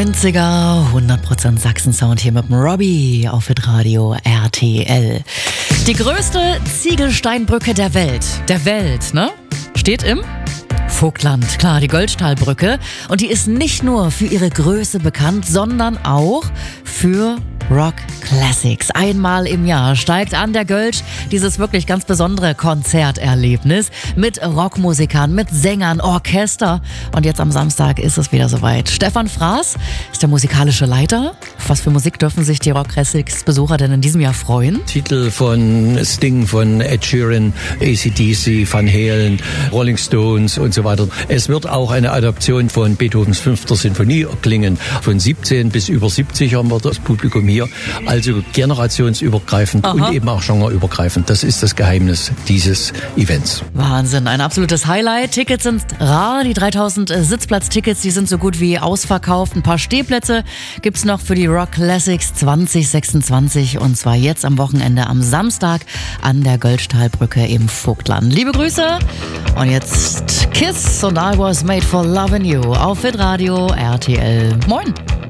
90er, 100% Sachsen-Sound hier mit dem Robbie auf Hitradio RTL. Die größte Ziegelsteinbrücke der Welt, ne? Steht im Vogtland, klar, die Göllstahlbrücke. Und die ist nicht nur für ihre Größe bekannt, sondern auch für Rock Classics. Einmal im Jahr steigt an der Gölsch dieses wirklich ganz besondere Konzerterlebnis mit Rockmusikern, mit Sängern, Orchester. Und jetzt am Samstag ist es wieder soweit. Stefan Fraß ist der musikalische Leiter. Auf was für Musik dürfen sich die Rock Classics Besucher denn in diesem Jahr freuen? Titel von Sting, von Ed Sheeran, AC/DC, Van Halen, Rolling Stones und so weiter. Es wird auch eine Adaption von Beethovens 5. Sinfonie klingen. Von 17 bis über 70 haben wir das Publikum hier. Also generationsübergreifend und eben auch genreübergreifend. Das ist das Geheimnis dieses Events. Wahnsinn, ein absolutes Highlight. Tickets sind rar. Die 3000 Sitzplatztickets, die sind so gut wie ausverkauft. Ein paar Stehplätze gibt's noch für die Rock Classics 2026. Und zwar jetzt am Wochenende am Samstag an der Göllstahlbrücke im Vogtland. Liebe Grüße. Und jetzt Kiss und I Was Made for Loving You auf Hitradio RTL. Moin.